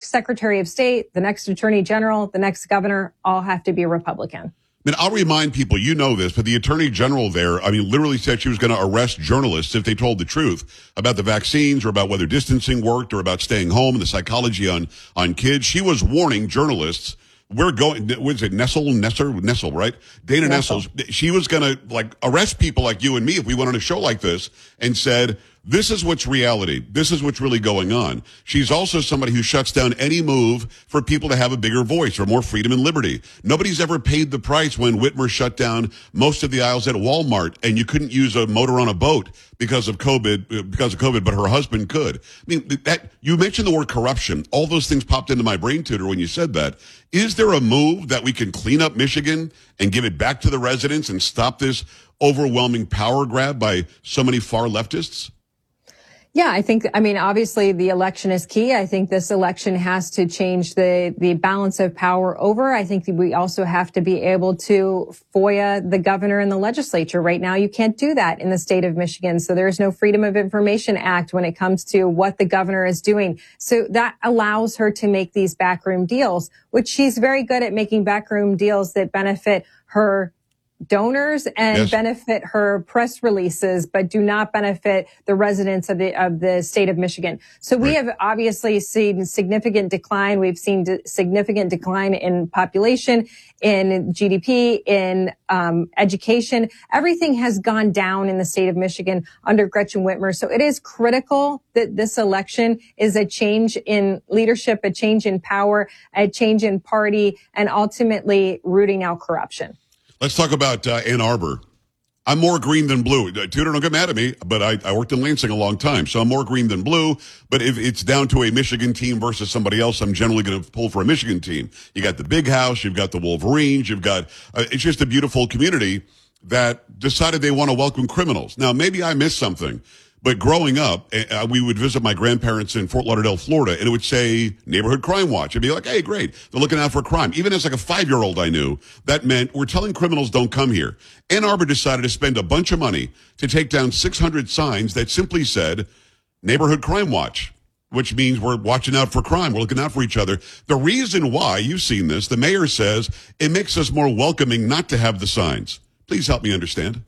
next Secretary of State, the next Attorney General, the next governor, all have to be Republican. I mean, I'll remind people, you know this, but the attorney general there, literally said she was going to arrest journalists if they told the truth about the vaccines or about whether distancing worked or about staying home and the psychology on kids. She was warning journalists. We're going, what is it, Nessel, right? Dana Nessel. She was going to arrest people like you and me if we went on a show like this and said, this is what's reality. This is what's really going on. She's also somebody who shuts down any move for people to have a bigger voice or more freedom and liberty. Nobody's ever paid the price when Whitmer shut down most of the aisles at Walmart and you couldn't use a motor on a boat because of COVID, but her husband could. I mean, that you mentioned the word corruption. All those things popped into my brain tutor when you said that. Is there a move that we can clean up Michigan and give it back to the residents and stop this overwhelming power grab by so many far leftists? Yeah, obviously the election is key. I think this election has to change the balance of power over. I think we also have to be able to FOIA the governor and the legislature. Right now, you can't do that in the state of Michigan. So there's no Freedom of Information Act when it comes to what the governor is doing. So that allows her to make these backroom deals, which she's very good at making backroom deals that benefit her donors and benefit her press releases, but do not benefit the residents of the state of Michigan. So we have obviously seen significant decline. We've seen significant decline in population, in GDP, in education. Everything has gone down in the state of Michigan under Gretchen Whitmer. So it is critical that this election is a change in leadership, a change in power, a change in party, and ultimately rooting out corruption. Let's talk about Ann Arbor. I'm more green than blue. Tudor, don't get mad at me, but I worked in Lansing a long time, so I'm more green than blue. But if it's down to a Michigan team versus somebody else, I'm generally going to pull for a Michigan team. You got the Big House, you've got the Wolverines, you've got it's just a beautiful community that decided they want to welcome criminals. Now, maybe I missed something. But growing up, we would visit my grandparents in Fort Lauderdale, Florida, and it would say Neighborhood Crime Watch. It'd be like, hey, great. They're looking out for crime. Even as like a 5-year-old I knew, that meant we're telling criminals don't come here. Ann Arbor decided to spend a bunch of money to take down 600 signs that simply said Neighborhood Crime Watch, which means we're watching out for crime. We're looking out for each other. The reason why, you've seen this, the mayor says it makes us more welcoming not to have the signs. Please help me understand.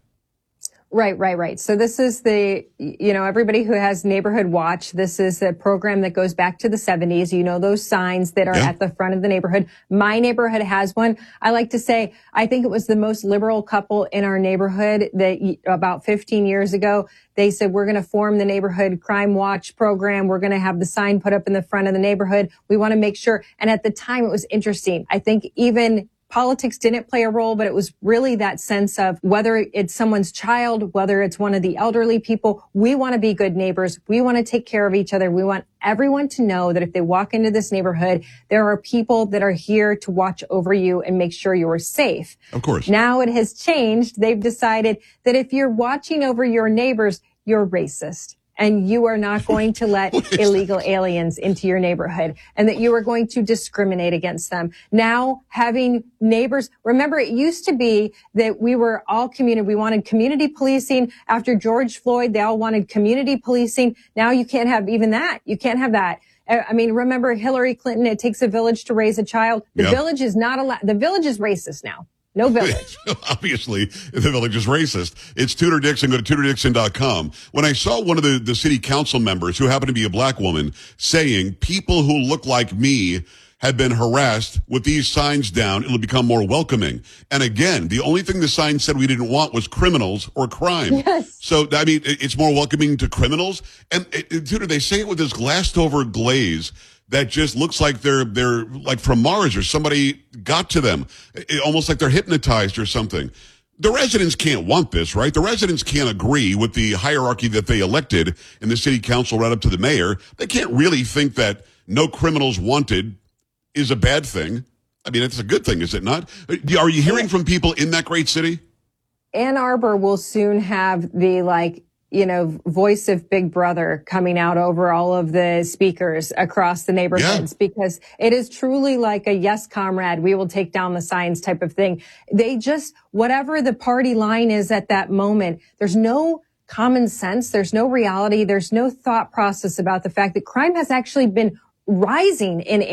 Right. So this is everybody who has Neighborhood Watch, this is a program that goes back to the 70s. You know, those signs that are at the front of the neighborhood. My neighborhood has one. I like to say, I think it was the most liberal couple in our neighborhood that about 15 years ago, they said, we're going to form the Neighborhood Crime Watch program. We're going to have the sign put up in the front of the neighborhood. We want to make sure. And at the time, it was interesting. I think even politics didn't play a role, but it was really that sense of whether it's someone's child, whether it's one of the elderly people, we want to be good neighbors. We want to take care of each other. We want everyone to know that if they walk into this neighborhood, there are people that are here to watch over you and make sure you're safe. Of course. Now it has changed. They've decided that if you're watching over your neighbors, you're racist. And you are not going to let illegal aliens into your neighborhood, and that you are going to discriminate against them. Now, having neighbors, remember, it used to be that we were all community. We wanted community policing. After George Floyd, they all wanted community policing. Now you can't have even that. You can't have that. I mean, remember Hillary Clinton, it takes a village to raise a child. The village is not allowed. The village is racist now. No village. Obviously, the village is racist. It's Tudor Dixon. Go to TudorDixon.com. When I saw one of the city council members, who happened to be a black woman, saying people who look like me had been harassed, with these signs down, it'll become more welcoming. And again, the only thing the sign said we didn't want was criminals or crime. Yes. So, I mean, it's more welcoming to criminals. And Tudor, they say it with this glassed over glaze that just looks like they're like from Mars, or somebody got to them, almost like they're hypnotized or something. The residents can't want this, right? The residents can't agree with the hierarchy that they elected in the city council right up to the mayor. They can't really think that no criminals wanted is a bad thing. I mean, it's a good thing, is it not? Are you hearing from people in that great city? Ann Arbor will soon have the voice of Big Brother coming out over all of the speakers across the neighborhoods, because it is truly like a yes, comrade, we will take down the signs type of thing. They just, whatever the party line is at that moment, there's no common sense. There's no reality. There's no thought process about the fact that crime has actually been rising in